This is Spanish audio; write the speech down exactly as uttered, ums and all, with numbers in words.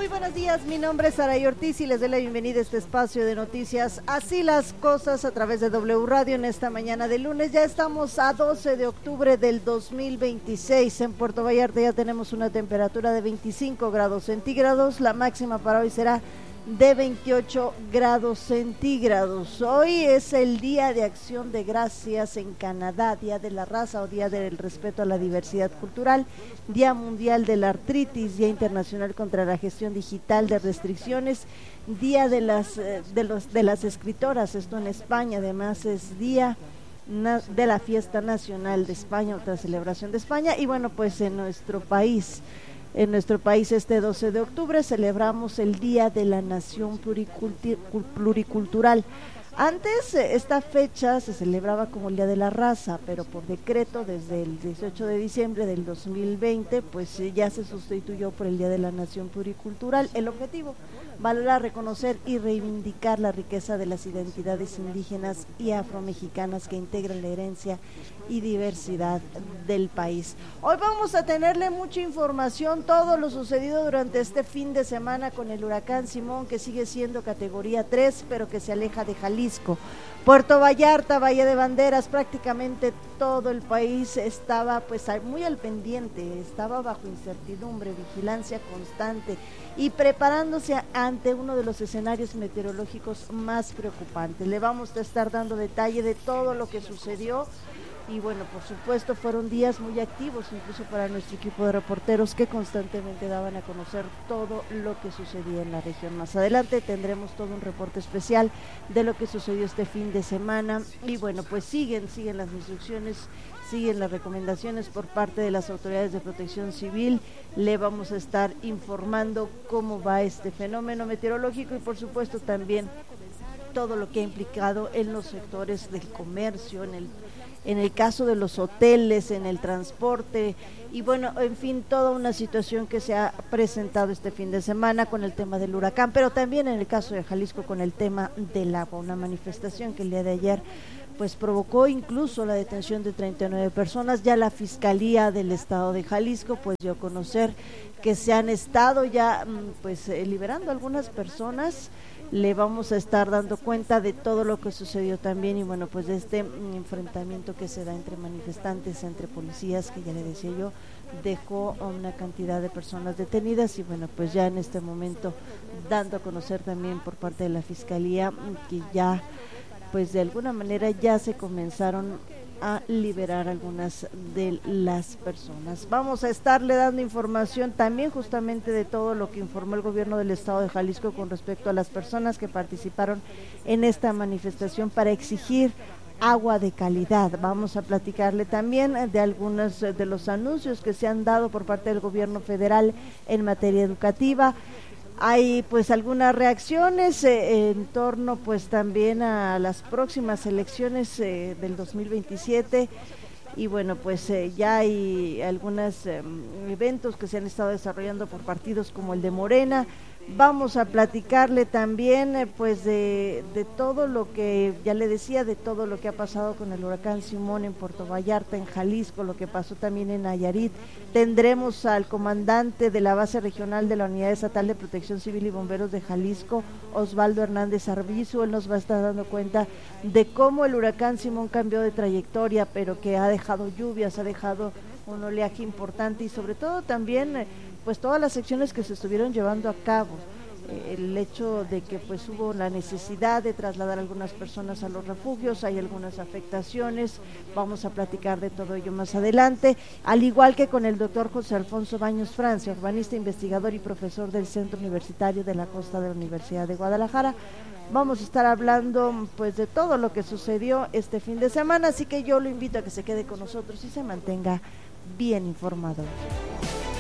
Muy buenos días, mi nombre es Saray Ortiz y les doy la bienvenida a este espacio de noticias Así las Cosas a través de W Radio en esta mañana de lunes. Ya estamos a doce de octubre del dos mil veintiséis. En Puerto Vallarta ya tenemos una temperatura de veinticinco grados centígrados. La máxima para hoy será de veintiocho grados centígrados. Hoy es el Día de Acción de Gracias en Canadá, Día de la Raza o Día del Respeto a la Diversidad Cultural, Día Mundial de la Artritis, Día Internacional contra la Gestión Digital de Restricciones, Día de las, de los, de las Escritoras, esto en España. Además es Día de la Fiesta Nacional de España, otra celebración de España. Y bueno, pues en nuestro país En nuestro país este doce de octubre celebramos el Día de la Nación Pluricultural. Antes esta fecha se celebraba como el Día de la Raza, pero por decreto desde el dieciocho de diciembre del dos mil veinte pues ya se sustituyó por el Día de la Nación Pluricultural. El objetivo, valorar, reconocer y reivindicar la riqueza de las identidades indígenas y afromexicanas que integran la herencia y diversidad del país. Hoy vamos a tenerle mucha información, todo lo sucedido durante este fin de semana con el huracán Simón, que sigue siendo categoría tres, pero que se aleja de Jalisco. Puerto Vallarta, Valle de Banderas, prácticamente todo el país estaba pues muy al pendiente, estaba bajo incertidumbre, vigilancia constante y preparándose ante uno de los escenarios meteorológicos más preocupantes. Le vamos a estar dando detalle de todo lo que sucedió. Y bueno, por supuesto fueron días muy activos, incluso para nuestro equipo de reporteros que constantemente daban a conocer todo lo que sucedía en la región. Más adelante tendremos todo un reporte especial de lo que sucedió este fin de semana. Y bueno, pues siguen, siguen las instrucciones, siguen las recomendaciones por parte de las autoridades de protección civil. Le vamos a estar informando cómo va este fenómeno meteorológico y por supuesto también todo lo que ha implicado en los sectores del comercio, en el en el caso de los hoteles, en el transporte y bueno, en fin, toda una situación que se ha presentado este fin de semana con el tema del huracán, pero también en el caso de Jalisco con el tema del agua, una manifestación que el día de ayer pues provocó incluso la detención de treinta y nueve personas. Ya la Fiscalía del Estado de Jalisco pues dio a conocer que se han estado ya pues eh, liberando algunas personas. Le vamos a estar dando cuenta de todo lo que sucedió también y bueno, pues de este mm, enfrentamiento que se da entre manifestantes, entre policías, que ya le decía yo, dejó a una cantidad de personas detenidas y bueno, pues ya en este momento dando a conocer también por parte de la Fiscalía que ya, pues de alguna manera ya se comenzaron a liberar algunas de las personas. Vamos a estarle dando información también justamente de todo lo que informó el gobierno del estado de Jalisco con respecto a las personas que participaron en esta manifestación para exigir agua de calidad. Vamos a platicarle también de algunos de los anuncios que se han dado por parte del gobierno federal en materia educativa. Hay pues algunas reacciones eh, en torno pues también a las próximas elecciones eh, del dos mil veintisiete y bueno pues eh, ya hay algunos eh, eventos que se han estado desarrollando por partidos como el de Morena. Vamos a platicarle también eh, pues de, de todo lo que, ya le decía, de todo lo que ha pasado con el huracán Simón en Puerto Vallarta, en Jalisco, lo que pasó también en Nayarit. Tendremos al comandante de la base regional de la Unidad Estatal de Protección Civil y Bomberos de Jalisco, Osvaldo Hernández Arbizu. Él nos va a estar dando cuenta de cómo el huracán Simón cambió de trayectoria, pero que ha dejado lluvias, ha dejado un oleaje importante y sobre todo también eh, pues todas las acciones que se estuvieron llevando a cabo, eh, el hecho de que pues hubo la necesidad de trasladar a algunas personas a los refugios, hay algunas afectaciones, vamos a platicar de todo ello más adelante, al igual que con el doctor José Alfonso Baños Francia, urbanista, investigador y profesor del Centro Universitario de la Costa de la Universidad de Guadalajara. Vamos a estar hablando pues de todo lo que sucedió este fin de semana, así que yo lo invito a que se quede con nosotros y se mantenga bien informado.